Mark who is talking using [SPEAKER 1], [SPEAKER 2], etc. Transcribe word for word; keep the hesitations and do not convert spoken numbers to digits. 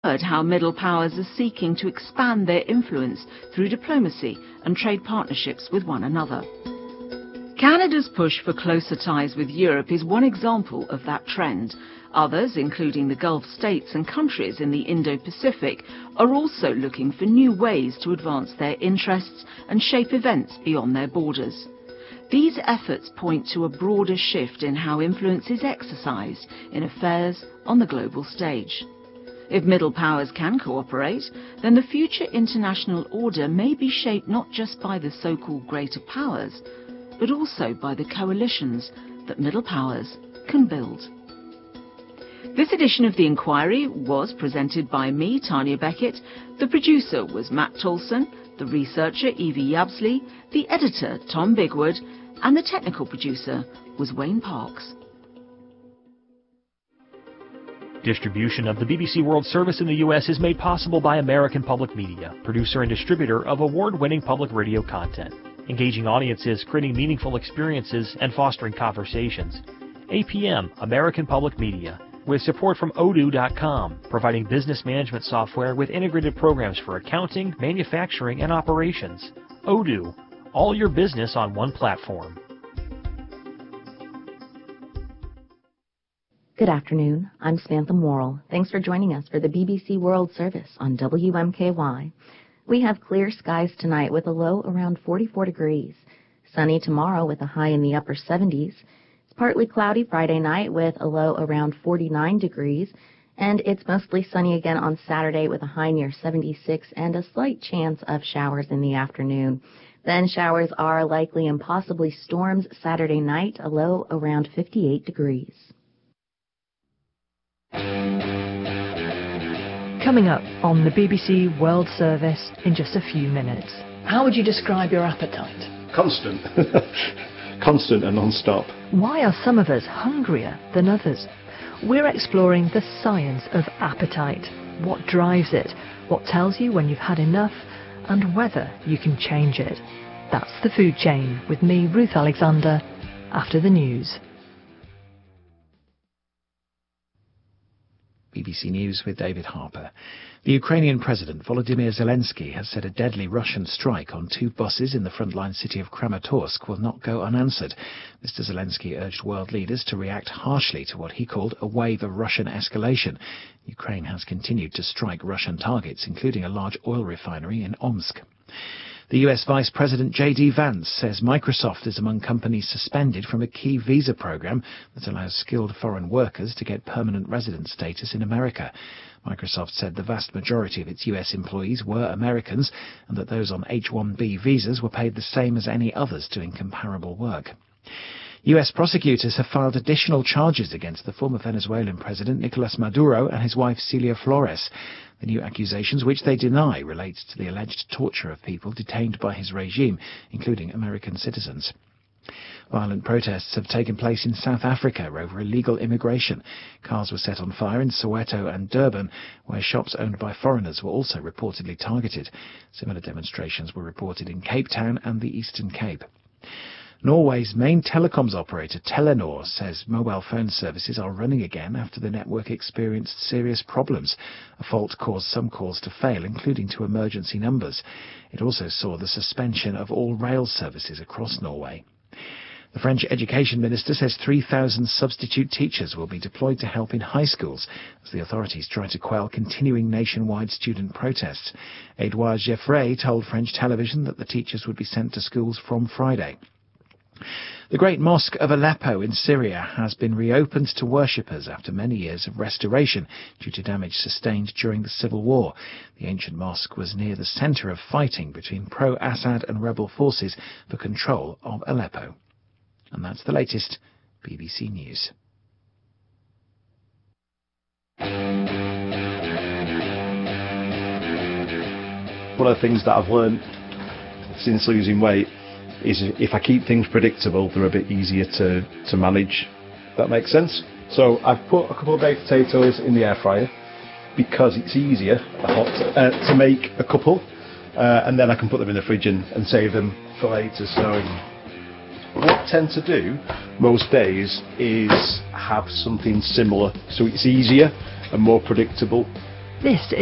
[SPEAKER 1] heard how Middle Powers are seeking to expand their influence through diplomacy and trade partnerships with one another. Canada's push for closer ties with Europe is one example of that trend. Others, including the Gulf states and countries in the Indo-Pacific, are also looking for new ways to advance their interests and shape events beyond their borders. These efforts point to a broader shift in how influence is exercised in affairs on the global stage. If Middle Powers can cooperate, then the future international order may be shaped not just by the so-called greater powers, but also by the coalitions that Middle Powers can build. This edition of The Inquiry was presented by me, Tanya Beckett. The producer was Matt Tolson, the researcher Evie Yabsley, the editor Tom Bigwood, and the technical producer was Wayne Parks.
[SPEAKER 2] Distribution of the B B C World Service in the U S is made possible by American Public Media, producer and distributor of award-winning public radio content, engaging audiences, creating meaningful experiences, and fostering conversations. A P M, American Public Media, with support from Odoo dot com, providing business management software with integrated programs for accounting, manufacturing, and operations. Odoo, all your business on one platform.
[SPEAKER 3] Good afternoon. I'm Samantha Morrill. Thanks for joining us for the B B C World Service on W M K Y. We have clear skies tonight with a low around forty-four degrees. Sunny tomorrow with a high in the upper seventies. It's partly cloudy Friday night with a low around forty-nine degrees. And it's mostly sunny again on Saturday with a high near seventy-six and a slight chance of showers in the afternoon. Then showers are likely and possibly storms Saturday night, a low around fifty-eight degrees.
[SPEAKER 4] Coming up on the B B C World Service in just a few minutes.
[SPEAKER 5] How would you describe your appetite?
[SPEAKER 6] Constant. Constant and non-stop.
[SPEAKER 4] Why are some of us hungrier than others? We're exploring the science of appetite. What drives it? What tells you when you've had enough? And whether you can change it. That's The Food Chain with me, Ruth Alexander, after the news.
[SPEAKER 7] B B C News with David Harper. The Ukrainian President Volodymyr Zelensky has said a deadly Russian strike on two buses in the frontline city of Kramatorsk will not go unanswered. Mister Zelensky urged world leaders to react harshly to what he called a wave of Russian escalation. Ukraine has continued to strike Russian targets, including a large oil refinery in Omsk. The U S Vice President J D Vance says Microsoft is among companies suspended from a key visa program that allows skilled foreign workers to get permanent resident status in America. Microsoft said the vast majority of its U S employees were Americans and that those on H one B visas were paid the same as any others doing comparable work. U S prosecutors have filed additional charges against the former Venezuelan president Nicolas Maduro and his wife Celia Flores. The new accusations, which they deny, relate to the alleged torture of people detained by his regime, including American citizens. Violent protests have taken place in South Africa over illegal immigration. Cars were set on fire in Soweto and Durban, where shops owned by foreigners were also reportedly targeted. Similar demonstrations were reported in Cape Town and the Eastern Cape. Norway's main telecoms operator, Telenor, says mobile phone services are running again after the network experienced serious problems. A fault caused some calls to fail, including to emergency numbers. It also saw the suspension of all rail services across Norway. The French Education Minister says three thousand substitute teachers will be deployed to help in high schools as the authorities try to quell continuing nationwide student protests. Edouard Geoffrey told French television that the teachers would be sent to schools from Friday. The Great Mosque of Aleppo in Syria has been reopened to worshippers after many years of restoration due to damage sustained during the civil war. The ancient mosque was near the centre of fighting between pro-Assad and rebel forces for control of Aleppo. And that's the latest B B C News.
[SPEAKER 6] One of the things that I've learned since losing weight is if I keep things predictable, they're a bit easier to, to manage. That makes sense? So I've put a couple of baked potatoes in the air fryer because it's easier hot, uh, to make a couple, uh, and then I can put them in the fridge and, and save them for later. So what I tend to do most days is have something similar, so it's easier and more predictable.
[SPEAKER 4] This